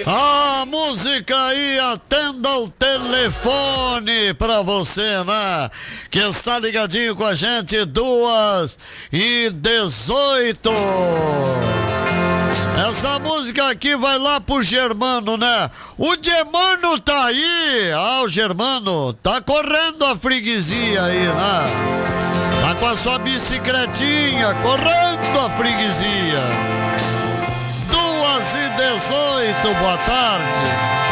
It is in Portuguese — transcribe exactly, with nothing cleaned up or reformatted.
A música aí, atenda o telefone pra você, né? Que está ligadinho com a gente, duas e dezoito. Essa música aqui vai lá pro Germano, né? O Germano tá aí. Ah, o Germano tá correndo a freguesia aí, né? Tá com a sua bicicletinha, correndo a freguesia. duas e dezoito, boa tarde.